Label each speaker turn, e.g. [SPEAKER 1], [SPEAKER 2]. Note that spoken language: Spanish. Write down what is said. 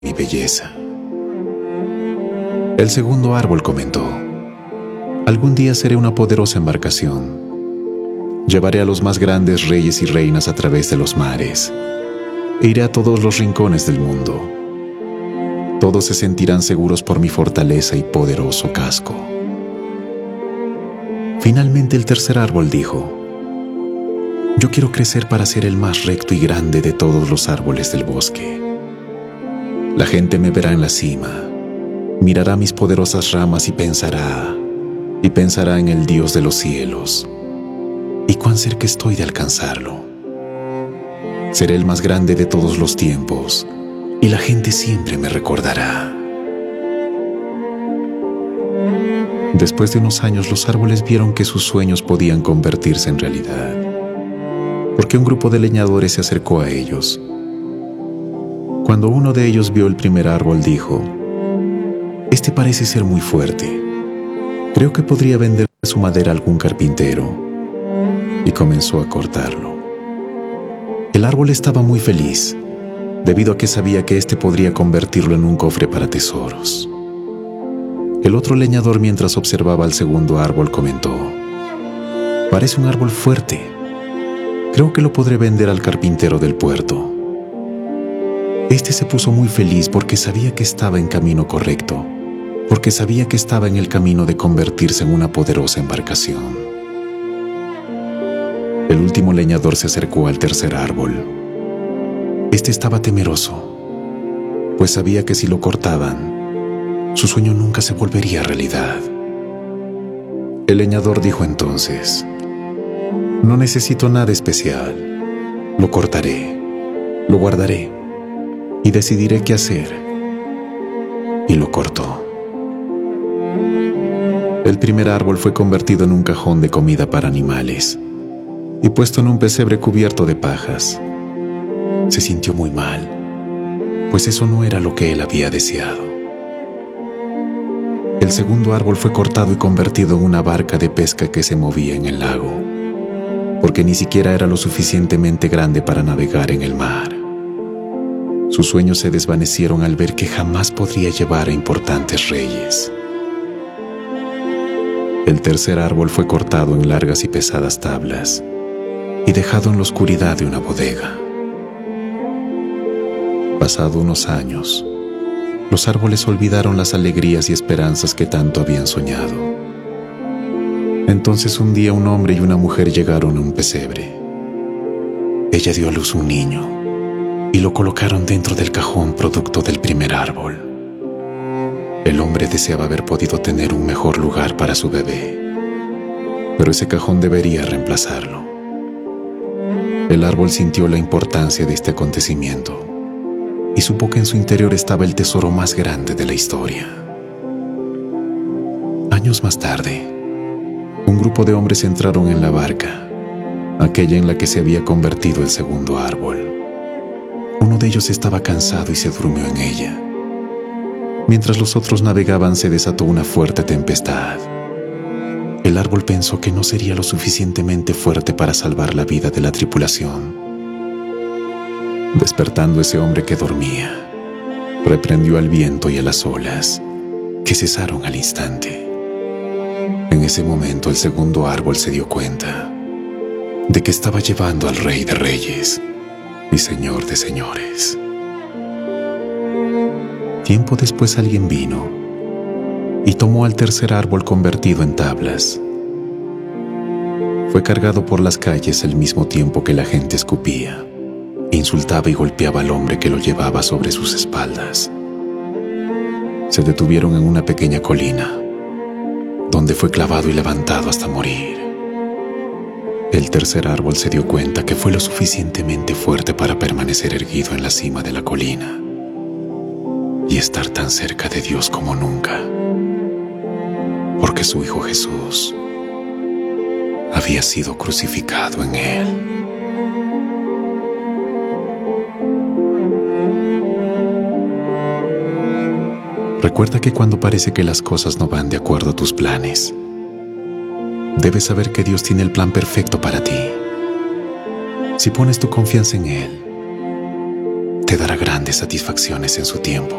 [SPEAKER 1] mi belleza. El segundo árbol comentó: algún día seré una poderosa embarcación. Llevaré a los más grandes reyes y reinas a través de los mares. E iré a todos los rincones del mundo. Todos se sentirán seguros por mi fortaleza y poderoso casco. Finalmente el tercer árbol dijo: yo quiero crecer para ser el más recto y grande de todos los árboles del bosque. La gente me verá en la cima, mirará mis poderosas ramas y pensará en el Dios de los cielos, y cuán cerca estoy de alcanzarlo. Seré el más grande de todos los tiempos, y la gente siempre me recordará. Después de unos años, los árboles vieron que sus sueños podían convertirse en realidad, porque un grupo de leñadores se acercó a ellos. Cuando uno de ellos vio el primer árbol, dijo: este parece ser muy fuerte. Creo que podría vender su madera a algún carpintero. Y comenzó a cortarlo. El árbol estaba muy feliz, debido a que sabía que este podría convertirlo en un cofre para tesoros. El otro leñador, mientras observaba al segundo árbol, comentó: parece un árbol fuerte. Creo que lo podré vender al carpintero del puerto. Este se puso muy feliz porque sabía que estaba en camino correcto, porque sabía que estaba en el camino de convertirse en una poderosa embarcación. El último leñador se acercó al tercer árbol. Este estaba temeroso, pues sabía que si lo cortaban, su sueño nunca se volvería realidad. El leñador dijo entonces: no necesito nada especial. Lo cortaré, lo guardaré y decidiré qué hacer. Y lo cortó. El primer árbol fue convertido en un cajón de comida para animales y puesto en un pesebre cubierto de pajas. Se sintió muy mal, pues eso no era lo que él había deseado. El segundo árbol fue cortado y convertido en una barca de pesca que se movía en el lago, porque ni siquiera era lo suficientemente grande para navegar en el mar. Sus sueños se desvanecieron al ver que jamás podría llevar a importantes reyes. El tercer árbol fue cortado en largas y pesadas tablas y dejado en la oscuridad de una bodega. Pasado unos años, los árboles olvidaron las alegrías y esperanzas que tanto habían soñado. Entonces un día un hombre y una mujer llegaron a un pesebre. Ella dio a luz un niño y lo colocaron dentro del cajón producto del primer árbol. El hombre deseaba haber podido tener un mejor lugar para su bebé, pero ese cajón debería reemplazarlo. El árbol sintió la importancia de este acontecimiento y supo que en su interior estaba el tesoro más grande de la historia. Años más tarde, un grupo de hombres entraron en la barca, aquella en la que se había convertido el segundo árbol. Uno de ellos estaba cansado y se durmió en ella. Mientras los otros navegaban, se desató una fuerte tempestad. El árbol pensó que no sería lo suficientemente fuerte para salvar la vida de la tripulación. Despertando ese hombre que dormía, reprendió al viento y a las olas, que cesaron al instante. En ese momento el segundo árbol se dio cuenta de que estaba llevando al Rey de Reyes y Señor de Señores. Tiempo después alguien vino y tomó al tercer árbol convertido en tablas. Fue cargado por las calles al mismo tiempo que la gente escupía, insultaba y golpeaba al hombre que lo llevaba sobre sus espaldas. Se detuvieron en una pequeña colina, donde fue clavado y levantado hasta morir. El tercer árbol se dio cuenta que fue lo suficientemente fuerte para permanecer erguido en la cima de la colina y estar tan cerca de Dios como nunca, porque su Hijo Jesús había sido crucificado en él. Recuerda que cuando parece que las cosas no van de acuerdo a tus planes, debes saber que Dios tiene el plan perfecto para ti. Si pones tu confianza en Él, te dará grandes grandes satisfacciones en su tiempo.